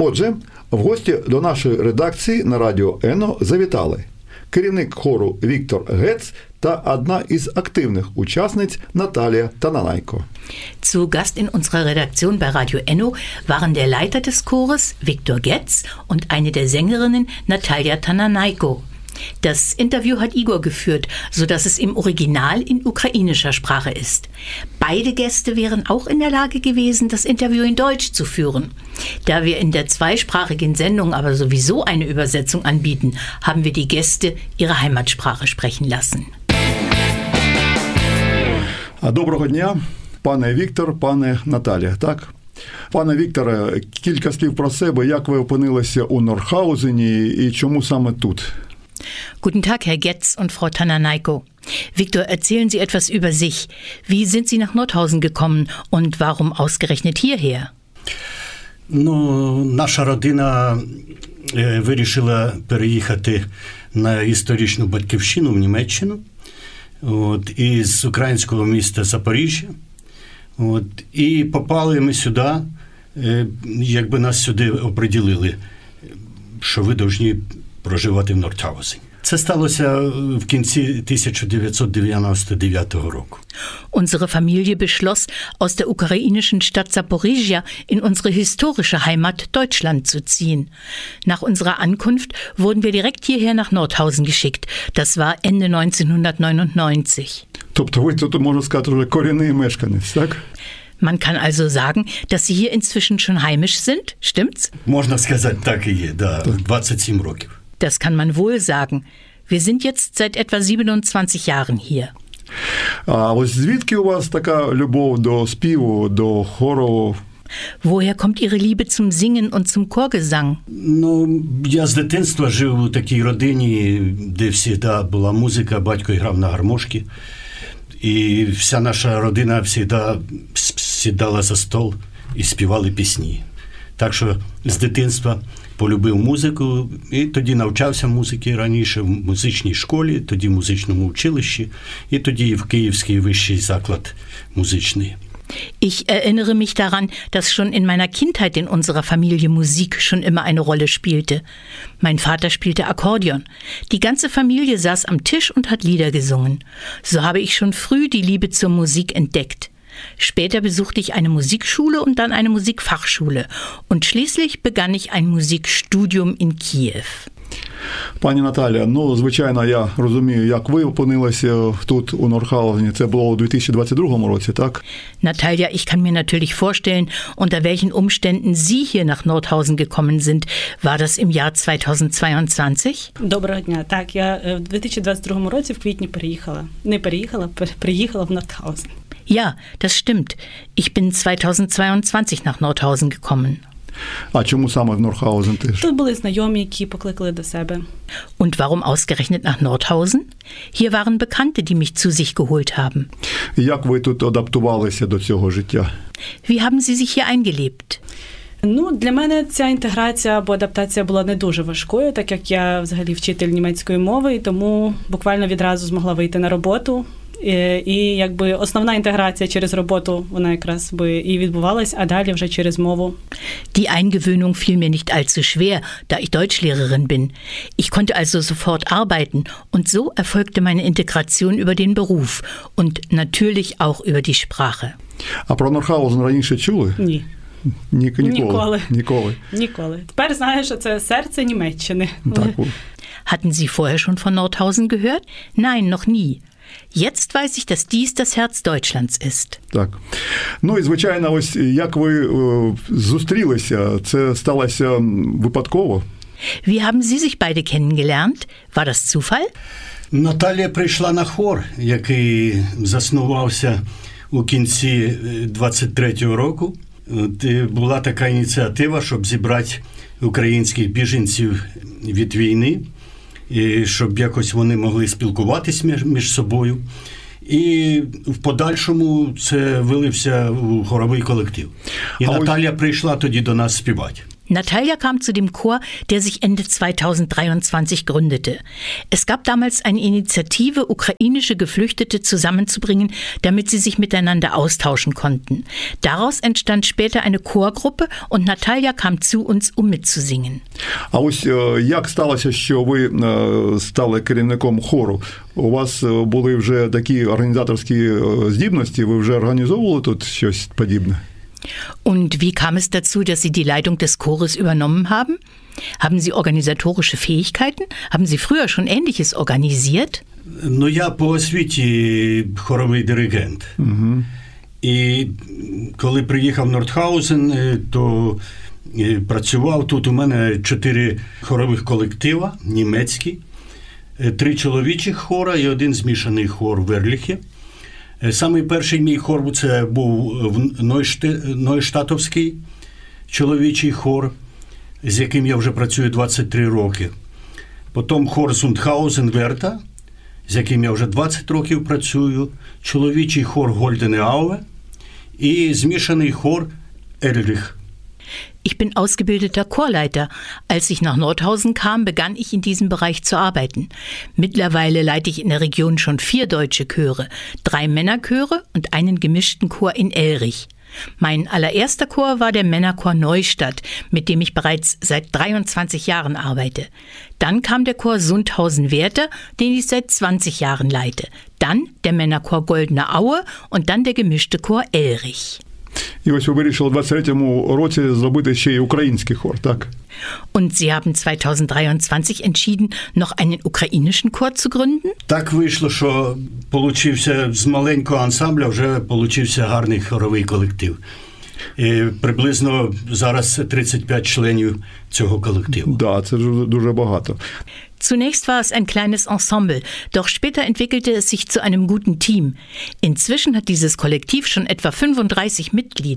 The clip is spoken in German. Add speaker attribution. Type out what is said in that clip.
Speaker 1: Отже, в гості до нашої редакції на Радіо Ено завітали керівник хору Віктор Гец та одна із активних учасниць Наталія Тананайко.
Speaker 2: Zu Gast in unserer Redaktion bei Radio Enno waren der Leiter des Chores, Viktor Getz, und eine der Sängerinnen, Natalia Tananayko. Das Interview hat Igor geführt, sodass es im Original in ukrainischer Sprache ist. Beide Gäste wären auch in der Lage gewesen, das Interview in Deutsch zu führen. Da wir in der zweisprachigen Sendung aber sowieso eine Übersetzung anbieten, haben wir die Gäste ihre Heimatsprache sprechen lassen.
Speaker 1: Доброго дня, пане Віктор, пане Наталія, так? Пане Вікторе, кілька слів про себе, як ви опинилися у Нордхаузені і чому саме тут?
Speaker 2: Guten Tag, Herr Getz und Frau Tananayko. Viktor, erzählen Sie etwas über sich. Wie sind Sie nach Nordhausen gekommen und warum ausgerechnet hierher?
Speaker 3: Наша родина вирішила переїхати на історичну батьківщину в Німеччину. Із українського міста Запоріжжя. І попали ми сюди, якби нас сюди оприділили, що ви повинні проживати в Нордхаузені. Це сталося в кінці 1999 року.
Speaker 2: Unsere Familie beschloss, aus der ukrainischen Stadt Zaporizhia in unsere historische Heimat Deutschland zu ziehen. Nach unserer Ankunft wurden wir direkt hierher nach Nordhausen geschickt. Das war Ende 1999.
Speaker 1: Тобто ви тут, можна сказати, вже корінний мешканець, так?
Speaker 2: Man kann also sagen, dass Sie hier inzwischen schon heimisch sind, stimmt's?
Speaker 3: Можна сказати, так і є, да, 27 років.
Speaker 2: Das kann man wohl sagen. Wir sind jetzt seit etwa 27 Jahren hier.
Speaker 1: А ось звідки у вас така любов до співу, до хору?
Speaker 2: Woher kommt Ihre Liebe zum Singen und zum Chorgesang?
Speaker 3: Я з дитинства жив у такій родині, де завжди була музика, батько грав на гармошці. І вся наша родина завжди сідала за стол і співали пісні. Так що з дитинства полюбив музику, і тоді навчався музиці раніше в музичній школі, тоді в музичному училищі, і тоді в Київський вищий заклад музичний.
Speaker 2: Ich erinnere mich daran, dass schon in meiner Kindheit in unserer Familie Musik schon immer eine Rolle spielte. Mein Vater spielte Akkordeon. Die ganze Familie saß am Tisch und hat Lieder gesungen. So habe ich schon früh die Liebe zur Musik entdeckt. Später besuchte ich eine Musikschule und dann eine Musikfachschule. Und schließlich begann ich ein Musikstudium in Kiew.
Speaker 1: Пані Наталія, звичайно, я розумію, як ви опинилися тут у Нордхаузені. Це було у 2022 році, так?
Speaker 2: Natalia, ich kann mir natürlich vorstellen, unter welchen Umständen Sie hier nach Nordhausen gekommen sind. War das im Jahr 2022?
Speaker 4: Доброго дня. Так, я в 2022 році в квітні приїхала в Нордхаузен.
Speaker 2: Ja, das stimmt. Ich bin 2022 nach Nordhausen gekommen.
Speaker 1: А чому саме в Нордхаузен теж?
Speaker 4: Тут були знайомі, які покликали до себе.
Speaker 2: Und warum ausgerechnet nach Nordhausen? Hier waren Bekannte, die mich zu sich geholt haben.
Speaker 1: Як ви тут адаптувалися до цього життя?
Speaker 2: Wie haben Sie sich hier eingelebt?
Speaker 4: Для мене ця інтеграція або адаптація була не дуже важкою, так як я взагалі вчитель німецької мови, і тому буквально відразу змогла вийти на роботу. І якби основна інтеграція через роботу, вона якраз би і відбувалась, а далі вже через мову.
Speaker 2: Die Eingewöhnung fiel mir nicht allzu schwer, da ich Deutschlehrerin bin. Ich konnte also sofort arbeiten und so erfolgte meine Integration über den Beruf und natürlich auch über die Sprache.
Speaker 1: А про Нордхаузен раніше чули?
Speaker 4: Ні. Ніколи. Тепер знаю, що це серце Німеччини.
Speaker 1: Так.
Speaker 2: Hatten Sie vorher schon von Nordhausen gehört? Nein, noch nie. Jetzt weiß ich, dass dies das Herz Deutschlands ist.
Speaker 1: Так. І, звичайно, ось як ви зустрілися, це сталося випадково?
Speaker 2: Wie haben Sie sich beide kennengelernt? War das Zufall?
Speaker 3: Наталія прийшла на хор, який заснувався у кінці 23-го року. Була така ініціатива, щоб зібрати українських біженців від війни, і щоб якось вони могли спілкуватись між собою. І в подальшому це вилився у хоровий колектив. І Наталія прийшла тоді до нас співати.
Speaker 2: Natalia kam zu dem Chor, der sich Ende 2023 gründete. Es gab damals eine Initiative, ukrainische Geflüchtete zusammenzubringen, damit sie sich miteinander austauschen konnten. Daraus entstand später eine Chorgruppe und Natalia kam zu uns, um mitzusingen.
Speaker 1: А ось як сталося, що ви стали керівником хору? У вас були вже такі організаторські здібності, ви вже організовували тут щось подібне?
Speaker 2: Und wie kam es dazu, dass Sie die Leitung des Chores übernommen haben? Haben Sie organisatorische Fähigkeiten? Haben Sie früher schon Ähnliches organisiert?
Speaker 3: Ну, я по освіті хоровий диригент.
Speaker 1: Угу.
Speaker 3: І коли приїхав в Нордхаузен, то працював. Тут у мене 4 хорових колектива, німецькі, 3 чоловічих хора і 1 змішаний хор в Ерліхі. Самий перший мій хор це був Нойштатовський чоловічий хор, з яким я вже працюю 23 роки. Потім хор Зундхаузен-Верта, з яким я вже 20 років працюю, чоловічий хор Гольдене Ауве і змішаний хор Ерліх.
Speaker 2: Ich bin ausgebildeter Chorleiter. Als ich nach Nordhausen kam, begann ich in diesem Bereich zu arbeiten. Mittlerweile leite ich in der Region schon 4 deutsche Chöre, 3 Männerchöre und einen gemischten Chor in Elrich. Mein allererster Chor war der Männerchor Neustadt, mit dem ich bereits seit 23 Jahren arbeite. Dann kam der Chor Sundhausen-Werther, den ich seit 20 Jahren leite. Dann der Männerchor Goldene Aue und dann der gemischte Chor Elrich.
Speaker 1: І ось ви вирішили в 23-му році зробити ще й український хор, так?
Speaker 2: Und Sie haben 2023 entschieden, noch einen ukrainischen Chor zu gründen?
Speaker 3: Так вийшло, що з маленького ансамбля вже получився гарний хоровий колектив. І приблизно зараз 35 членів цього колективу.
Speaker 1: Да, це дуже багато.
Speaker 2: Zunächst war es ein kleines Ensemble, doch später entwickelte es sich zu einem guten Team. Inzwischen hat dieses Kollektiv schon etwa 35 Mitglieder.